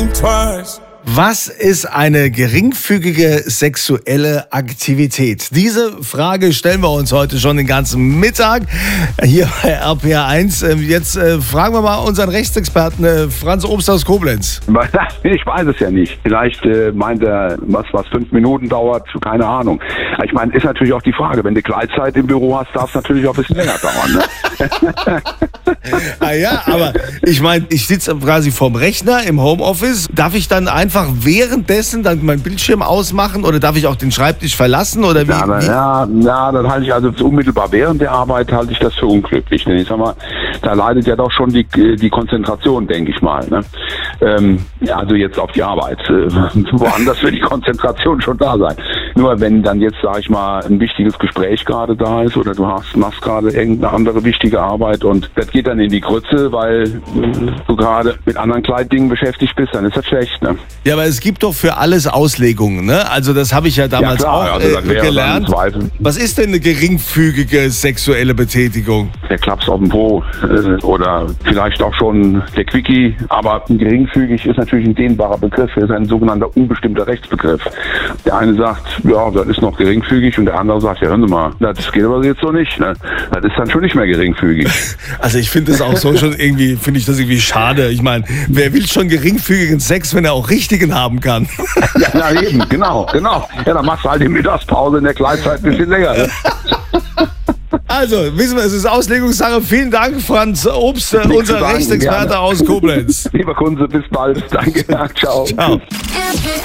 think twice. Was ist eine geringfügige sexuelle Aktivität? Diese Frage stellen wir uns heute schon den ganzen Mittag hier bei RPR1. Jetzt fragen wir mal unseren Rechtsexperten Franz Obst aus Koblenz. Ich weiß es ja nicht. Vielleicht meint er, was 5 Minuten dauert, keine Ahnung. Ich meine, ist natürlich auch die Frage, wenn du Gleitzeit im Büro hast, darf es natürlich auch ein bisschen länger dauern. Ne? Ah ja, aber ich meine, ich sitze quasi vorm Rechner im Homeoffice. Darf ich dann einfach währenddessen dann meinen Bildschirm ausmachen oder darf ich auch den Schreibtisch verlassen? Oder wie? Ja, dann halte ich also unmittelbar während der Arbeit halte ich das für unglücklich. Denn ich sag mal, da leidet ja doch schon die Konzentration, denke ich mal. Ne? Also jetzt auf die Arbeit. Woanders wird die Konzentration schon da sein. Nur wenn dann jetzt, sag ich mal, ein wichtiges Gespräch gerade da ist oder du machst gerade irgendeine andere wichtige Arbeit und das geht dann in die Grütze, weil du gerade mit anderen Kleidingen beschäftigt bist, dann ist das schlecht. Ne? Ja, aber es gibt doch für alles Auslegungen, ne? Also das habe ich ja damals auch gelernt. Was ist denn eine geringfügige sexuelle Betätigung? Der Klaps auf dem Po oder vielleicht auch schon der Quickie. Aber geringfügig ist natürlich ein dehnbarer Begriff. Das ist ein sogenannter unbestimmter Rechtsbegriff. Der eine sagt, ja, das ist noch geringfügig und der andere sagt, ja, hören Sie mal, das geht aber jetzt so nicht. Ne? Das ist dann schon nicht mehr geringfügig. Also ich finde das auch so schon irgendwie, finde ich das irgendwie schade. Ich meine, wer will schon geringfügigen Sex, wenn er auch richtigen haben kann? Ja, eben, genau. Ja, dann machst du halt die Mittagspause in der Gleitzeit ein bisschen länger. Ne? Also, wissen wir, es ist Auslegungssache. Vielen Dank, Franz Obst, unser Rechtsexperte aus Koblenz. Lieber Kunze, bis bald. Danke. Ciao. Ciao.